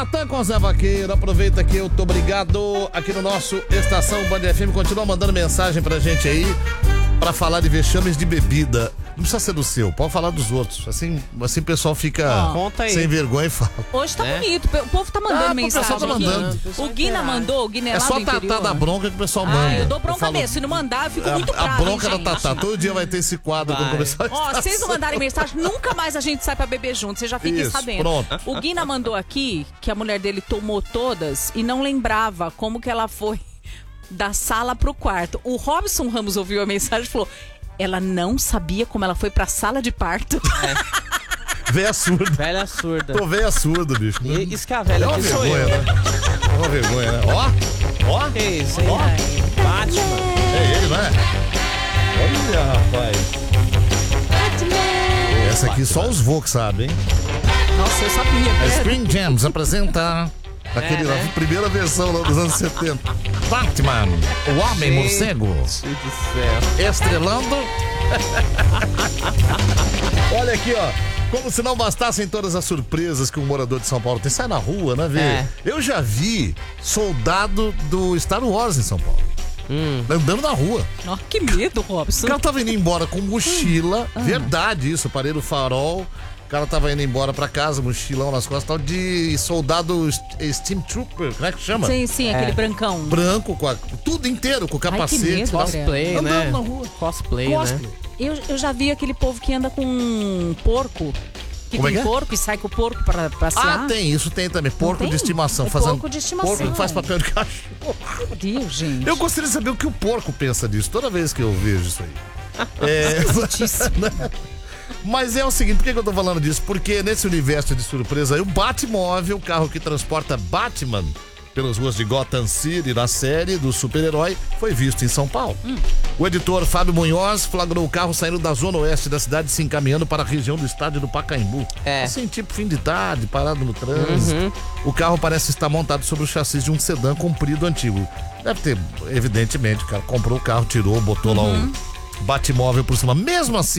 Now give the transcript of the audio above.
Natan com Zé Vaqueiro, aproveita que eu tô obrigado aqui no nosso Estação Band FM, continua mandando mensagem pra gente aí, pra falar de vexames de bebida. Não precisa ser do seu, pode falar dos outros. Assim o pessoal fica sem vergonha e fala. Hoje tá bonito, o povo tá mandando mensagem. O pessoal tá mandando. O Guina mandou, o Guina é lá só do interior. Tatá da bronca que o pessoal manda. Eu dou bronca mesmo, se não mandar eu fico muito brava. A bronca da Tatá, todo dia vai ter esse quadro quando começar a estação. Se vocês não mandarem mensagem, nunca mais a gente sai pra beber junto, vocês já fiquem sabendo. Pronto. O Guina mandou aqui que a mulher dele tomou todas e não lembrava como que ela foi da sala pro quarto. O Robson Ramos ouviu a mensagem e falou: ela não sabia como ela foi pra sala de parto. Véia surda. Velha surda. Tô véia surda, bicho. Isso que a velha que sou eu. Né? É uma vergonha, né? Ó. Que isso, hein? Batman. É ele, não é? Olha, rapaz. Essa aqui só os vô que sabem, hein? Nossa, eu sabia. A Spring Jams apresenta a primeira versão lá dos anos 70. Batman, o Homem Morcego. Estrelando. Olha aqui, ó. Como se não bastassem todas as surpresas que um morador de São Paulo tem. Sai na rua, né, velho? Eu já vi soldado do Star Wars em São Paulo. Andando na rua. Oh, que medo, Robson. O cara tava indo embora com mochila. Verdade isso, parei no farol. O cara tava indo embora pra casa, mochilão nas costas, tal, de soldado Steam Trooper, como é que chama? Sim, aquele brancão. Branco, tudo inteiro, com capacete. Ai, que medo, cosplay, andando né? na rua. Cosplay, né? Eu já vi aquele povo que anda com um porco. Que Como é tem que é? porco e sai com o porco pra passear. Tem isso, tem também. Porco de estimação. Porco de estimação. Porco que faz papel de cachorro. Meu Deus, gente. Eu gostaria de saber o que o porco pensa disso, toda vez que eu vejo isso aí. Mas é o seguinte, por que eu tô falando disso? Porque nesse universo de surpresa aí, o Batmóvel, o carro que transporta Batman pelas ruas de Gotham City, na série do super-herói, foi visto em São Paulo. O editor Fábio Munhoz flagrou o carro saindo da zona oeste da cidade, se encaminhando para a região do estádio do Pacaembu. Assim, tipo fim de tarde, parado no trânsito. O carro parece estar montado sobre o chassi de um sedã comprido antigo. Deve ter, evidentemente, o cara comprou o carro, tirou, botou lá o Batmóvel por cima. Mesmo assim,